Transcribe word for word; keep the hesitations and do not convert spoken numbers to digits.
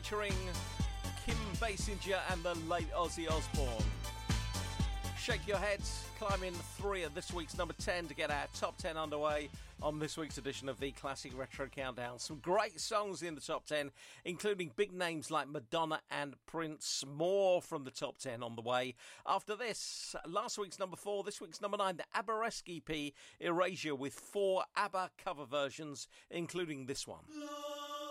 featuring Kim Basinger and the late Ozzy Osbourne. Shake your heads, climb in three at this week's number ten to get our top ten underway on this week's edition of the Classic Retro Countdown. Some great songs in the top ten, including big names like Madonna and Prince. More from the top ten on the way. After this, last week's number four, this week's number nine, the ABBA-esque E P, Erasure, with four ABBA cover versions, including this one. Love.